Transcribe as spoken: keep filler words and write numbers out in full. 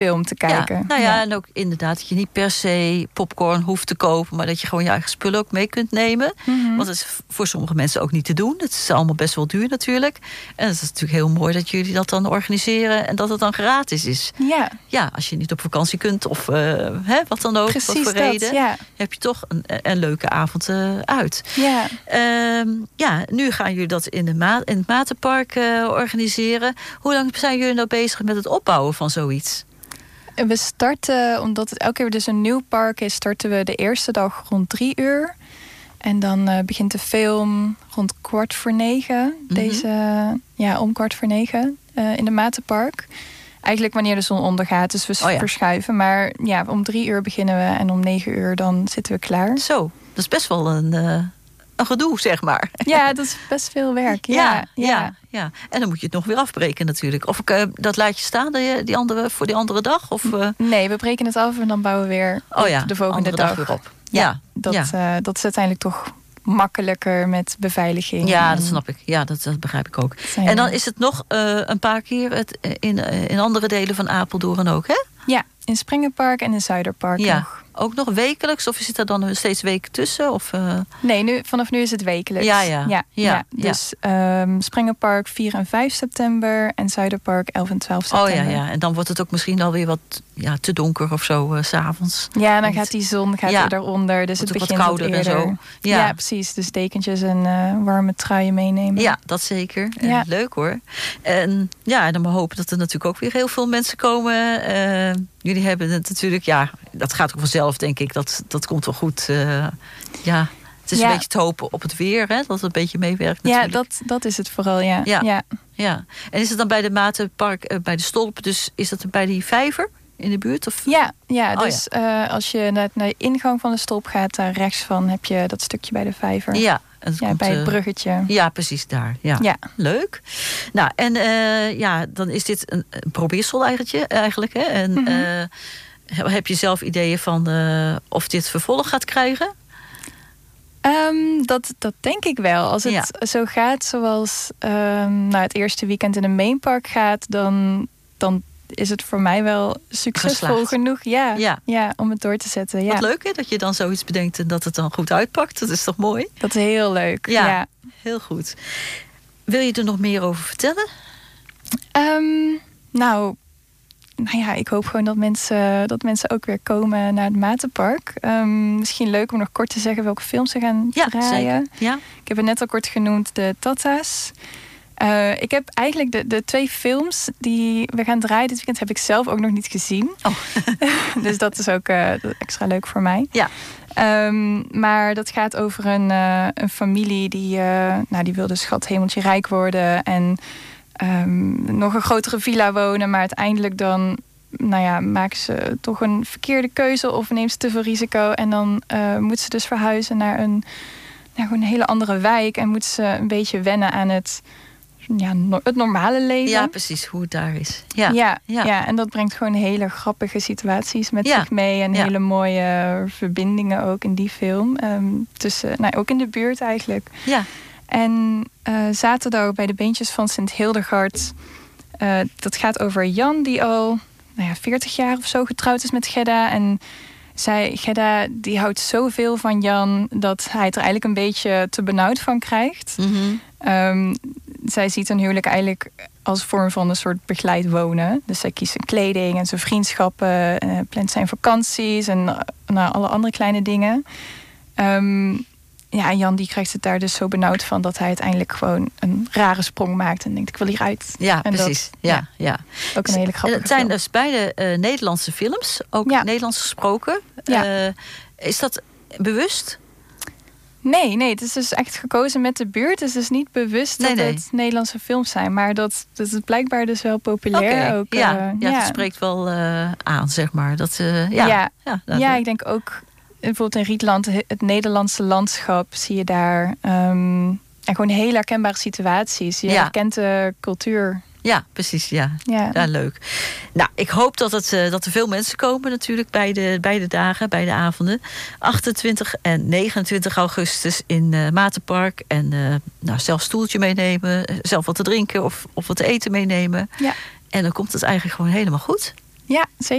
film te kijken. Ja, nou ja, ja, en ook inderdaad dat je niet per se popcorn hoeft te kopen, maar dat je gewoon je eigen spullen ook mee kunt nemen. Mm-hmm. Want dat is voor sommige mensen ook niet te doen. Het is allemaal best wel duur natuurlijk. En het is natuurlijk heel mooi dat jullie dat dan organiseren en dat het dan gratis is. Ja, Ja, als je niet op vakantie kunt of uh, hè, wat dan ook, precies wat voor dat, reden, ja. heb je toch een, een leuke avond uh, uit. Ja. Uh, ja, nu gaan jullie dat in, de Ma- in het Matenpark uh, organiseren. Hoe lang zijn jullie nou bezig met het opbouwen van zoiets? We starten, omdat het elke keer dus een nieuw park is, starten we de eerste dag rond drie uur. En dan uh, begint de film rond kwart voor negen. Mm-hmm. Deze, ja, om kwart voor negen uh, in de Matenpark. Eigenlijk wanneer de zon ondergaat, dus we oh ja. verschuiven. Maar ja, om drie uur beginnen we en om negen uur dan zitten we klaar. Zo, dat is best wel een, uh, een gedoe, zeg maar. Ja, dat is best veel werk. Ja, ja, ja. ja, ja. En dan moet je het nog weer afbreken natuurlijk. Of uh, dat laat je staan die, die andere, voor die andere dag? Of, uh... Nee, we breken het af en dan bouwen we weer oh ja, de volgende dag. dag weer op. Ja, ja. Dat, ja. Uh, dat is uiteindelijk toch makkelijker met beveiliging. Ja, en... dat snap ik. Ja, dat, dat begrijp ik ook. Zijn... En dan is het nog uh, een paar keer het, in, uh, in andere delen van Apeldoorn ook, hè? Ja, in Springerpark en in Zuiderpark ja. nog. Ook nog wekelijks? Of zit er dan steeds weken tussen? Of, uh... Nee, nu, vanaf nu is het wekelijks. Ja, ja. ja, ja, ja. Dus um, Springerpark vier en vijf september en Zuiderpark elf en twaalf september. Oh ja, ja. En dan wordt het ook misschien alweer wat ja, te donker of zo, uh, 's avonds. Ja, en dan gaat die zon gaat ja. eronder. Dus wordt het begint wat kouder wat eerder. en zo. Ja. ja, precies. Dus dekentjes en uh, warme truien meenemen. Ja, dat zeker. Ja. Uh, leuk hoor. En ja, dan maar hopen dat er natuurlijk ook weer heel veel mensen komen. Uh, jullie hebben het natuurlijk, ja, dat gaat ook vanzelf, denk ik. Dat, dat komt wel goed. Uh, ja, het is ja. een beetje te hopen op het weer, hè, dat het een beetje meewerkt natuurlijk. Ja, dat, dat is het vooral, ja. Ja. ja. ja. En is het dan bij de Matenpark, uh, bij de Stolp, dus is dat bij die vijver in de buurt? Of? Ja, ja, oh, dus ja. Uh, als je naar, naar de ingang van de Stolp gaat, daar rechts van heb je dat stukje bij de vijver. Ja. En ja, komt, bij het bruggetje. Ja, precies daar. Ja. ja. Leuk. Nou, en uh, ja, dan is dit een, een probeersel eigenlijk, eigenlijk hè? En mm-hmm. uh, heb je zelf ideeën van uh, of dit vervolg gaat krijgen? Um, dat, dat denk ik wel. Als het ja. zo gaat zoals um, nou, het eerste weekend in een mainpark gaat, dan, dan is het voor mij wel succesvol Geslaagd. genoeg ja, ja. Ja, om het door te zetten. Ja. Wat leuk hè, dat je dan zoiets bedenkt en dat het dan goed uitpakt. Dat is toch mooi? Dat is heel leuk. Ja, ja. heel goed. Wil je er nog meer over vertellen? Um, nou, nou ja, ik hoop gewoon dat mensen, dat mensen ook weer komen naar het Matenpark. Um, misschien leuk om nog kort te zeggen welke films ze gaan ja, draaien. Zeker. Ja, ik heb het net al kort genoemd, de Tata's. Uh, ik heb eigenlijk de, de twee films die we gaan draaien dit weekend heb ik zelf ook nog niet gezien. Oh. Dus dat is ook uh, extra leuk voor mij. Ja. Um, maar dat gaat over een, uh, een familie die, uh, nou, die wil dus schat hemeltje rijk worden en um, nog een grotere villa wonen. Maar uiteindelijk dan nou ja, maken ze toch een verkeerde keuze of neemt ze te veel risico. En dan uh, moet ze dus verhuizen naar een, nou, gewoon een hele andere wijk. En moet ze een beetje wennen aan het, ja, no- het normale leven. Ja, precies, hoe het daar is. Ja, ja, ja. ja en dat brengt gewoon hele grappige situaties met ja. zich mee. En ja. hele mooie verbindingen ook in die film. Um, tussen, nou, ook in de buurt eigenlijk. Ja. En uh, zaterdag bij de Beentjes van Sint Hildegard. Uh, dat gaat over Jan die al nou ja, veertig jaar of zo getrouwd is met Gedda. En zij, Gedda die houdt zoveel van Jan dat hij het er eigenlijk een beetje te benauwd van krijgt. Mm-hmm. Um, zij ziet een huwelijk eigenlijk als vorm van een soort begeleid wonen. Dus zij kiest zijn kleding en zijn vriendschappen, uh, plant zijn vakanties en uh, nou, alle andere kleine dingen. Um, ja, en Jan die krijgt het daar dus zo benauwd van dat hij uiteindelijk gewoon een rare sprong maakt en denkt ik wil hieruit. Ja, en precies. Dat, ja, ja. Ook een hele grappige Het zijn film. dus beide uh, Nederlandse films, ook ja. Nederlands gesproken. Ja. Uh, is dat bewust? Nee, nee, het is dus echt gekozen met de buurt. Het is dus niet bewust nee, dat nee. het Nederlandse films zijn. Maar dat, dat is blijkbaar dus wel populair. Okay. Ook, ja, uh, ja, ja, dat spreekt wel uh, aan, zeg maar. Dat, uh, ja, ja, ja, ja, ja ik denk ook bijvoorbeeld in Rietland, het Nederlandse landschap zie je daar. Um, en gewoon hele herkenbare situaties. Je ja. herkent de cultuur. Ja, precies. Ja. Ja. Ja, leuk. Nou, ik hoop dat, het, uh, dat er veel mensen komen natuurlijk bij de, bij de dagen, bij de avonden. achtentwintig en negenentwintig augustus in uh, Matenpark. En uh, nou, zelf stoeltje meenemen, zelf wat te drinken of, of wat te eten meenemen. Ja. En dan komt het eigenlijk gewoon helemaal goed. Ja, zeker.